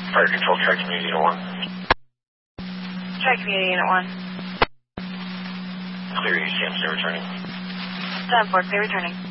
Fire Control, Tri Community Unit 1. Tri Community Unit 1. Clear ECM, stay returning. 10-4, stay returning.